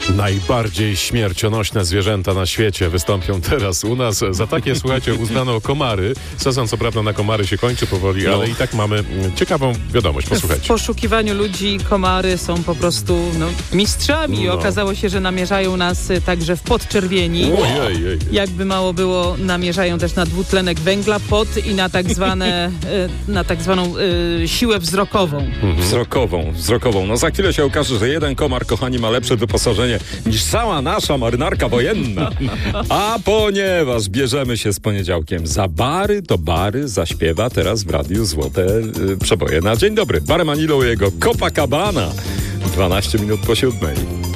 Najbardziej śmiercionośne zwierzęta na świecie wystąpią teraz u nas. Za takie, słuchajcie, uznano komary. Sezon co prawda na komary się kończy powoli, ale i tak mamy ciekawą wiadomość. Posłuchajcie. W poszukiwaniu ludzi komary są po prostu mistrzami. Okazało się, że namierzają nas także w podczerwieni. Ojej. Jakby mało było, namierzają też na dwutlenek węgla, pot i na tak zwaną siłę wzrokową. Wzrokową. No za chwilę się okaże, że jeden komar, kochani, ma lepsze wyposażenie niż cała nasza marynarka wojenna. A ponieważ bierzemy się z poniedziałkiem za bary, to bary zaśpiewa teraz w radiu Złote Przeboje na dzień dobry. Barem Anilą jego Copacabana. 12 minut po 7.